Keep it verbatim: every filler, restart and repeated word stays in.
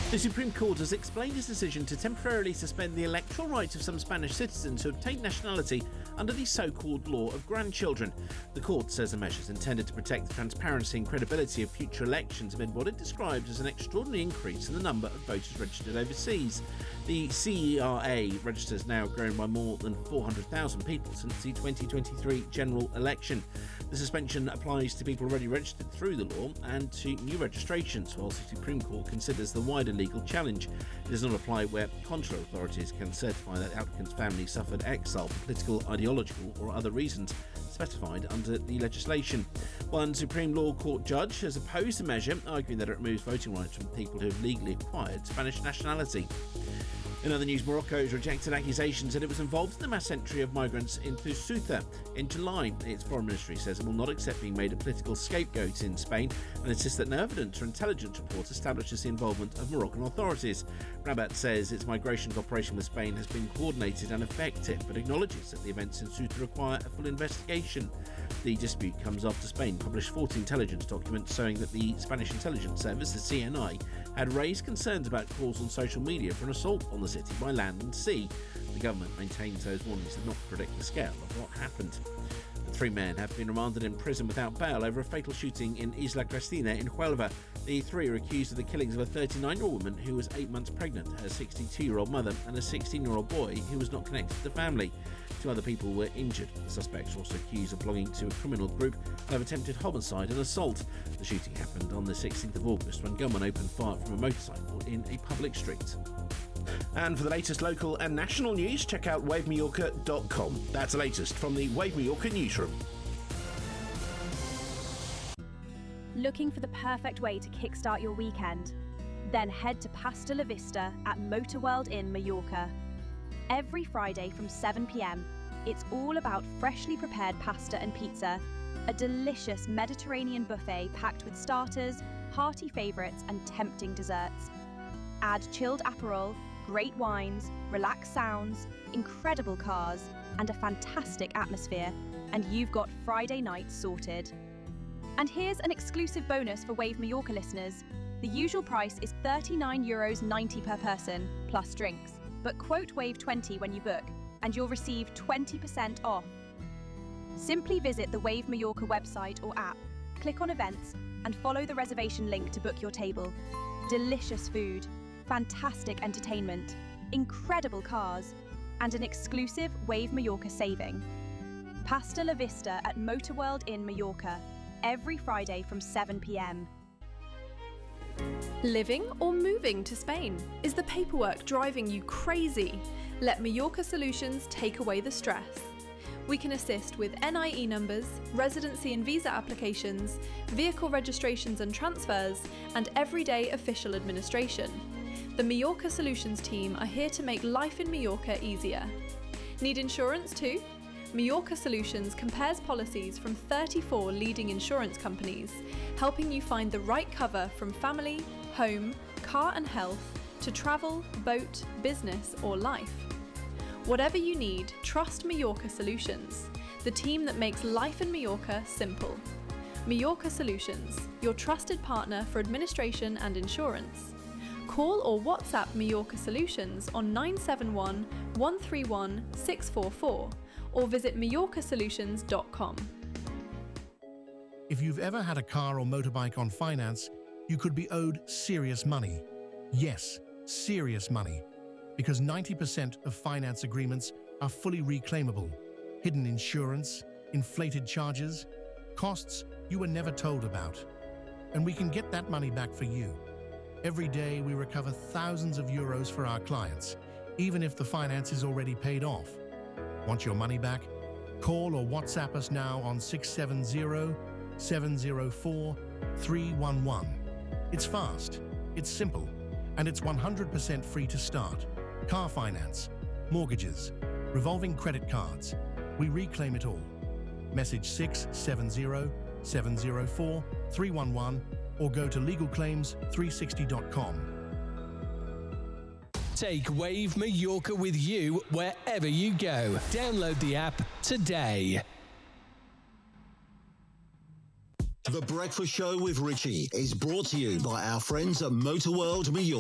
The Supreme Court has explained its decision to temporarily suspend the electoral right of some Spanish citizens to obtain nationality under the so-called law of grandchildren. The court says the measure is intended to protect the transparency and credibility of future elections amid what it described as an extraordinary increase in the number of voters registered overseas. The C E R A register has now grown by more than four hundred thousand people since the twenty twenty-three general election. The suspension applies to people already registered through the law and to new registrations, whilst the Supreme Court considers the wider legal challenge. It does not apply where consular authorities can certify that the applicant's family suffered exile for political, ideological or other reasons specified under the legislation. One Supreme Law Court judge has opposed the measure, arguing that it removes voting rights from people who have legally acquired Spanish nationality. In other news, Morocco has rejected accusations that it was involved in the mass entry of migrants into Ceuta in July. Its foreign ministry says it will not accept being made a political scapegoat in Spain and insists that no evidence or intelligence report establishes the involvement of Moroccan authorities. Rabat says its migration cooperation with Spain has been coordinated and effective, but acknowledges that the events in Ceuta require a full investigation. The dispute comes after Spain published forty intelligence documents showing that the Spanish intelligence service, the C N I, had raised concerns about calls on social media for an assault on the city by land and sea. The government maintains those warnings did not predict the scale of what happened. The three men have been remanded in prison without bail over a fatal shooting in Isla Cristina in Huelva. The three are accused of the killings of a thirty-nine-year-old woman who was eight months pregnant, her sixty-two-year-old mother and a sixteen-year-old boy who was not connected to the family. Two other people were injured. The suspects are also accused of belonging to a criminal group and have attempted homicide and assault. The shooting happened on the sixteenth of August when gunmen opened fire from a motorcycle in a public street. And for the latest local and national news, check out wave mallorca dot com. That's the latest from the Wave Mallorca newsroom. Looking for the perfect way to kickstart your weekend? Then head to Pasta La Vista at Motorworld in Mallorca. Every Friday from seven p.m, it's all about freshly prepared pasta and pizza, a delicious Mediterranean buffet packed with starters, hearty favourites and tempting desserts. Add chilled Aperol, great wines, relaxed sounds, incredible cars, and a fantastic atmosphere, and you've got Friday night sorted. And here's an exclusive bonus for Wave Mallorca listeners. The usual price is thirty-nine euros ninety per person, plus drinks. But quote Wave twenty when you book, and you'll receive twenty percent off. Simply visit the Wave Mallorca website or app, click on events, and follow the reservation link to book your table. Delicious food, fantastic entertainment, incredible cars, and an exclusive Wave Mallorca saving. Pasta La Vista at Motorworld in Mallorca, every Friday from seven p.m. Living or moving to Spain? Is the paperwork driving you crazy? Let Mallorca Solutions take away the stress. We can assist with N I E numbers, residency and visa applications, vehicle registrations and transfers, and everyday official administration. The Mallorca Solutions team are here to make life in Mallorca easier. Need insurance too? Mallorca Solutions compares policies from thirty-four leading insurance companies, helping you find the right cover from family, home, car and health, to travel, boat, business or life. Whatever you need, trust Mallorca Solutions, the team that makes life in Mallorca simple. Mallorca Solutions, your trusted partner for administration and insurance. Call or WhatsApp Mallorca Solutions on nine seven one, one three one, six four four or visit mallorca solutions dot com. If you've ever had a car or motorbike on finance, you could be owed serious money. Yes, serious money. Because ninety percent of finance agreements are fully reclaimable. Hidden insurance, inflated charges, costs you were never told about. And we can get that money back for you. Every day we recover thousands of euros for our clients, even if the finance is already paid off. Want your money back? Call or WhatsApp us now on six seven zero, seven zero four, three one one. It's fast, it's simple, and it's one hundred percent free to start. Car finance, mortgages, revolving credit cards. We reclaim it all. Message six seven zero, seven zero four, three one one or go to legal claims three sixty dot com. Take Wave Mallorca with you wherever you go. Download the app today. The Breakfast Show with Richie is brought to you by our friends at Motorworld Mallorca.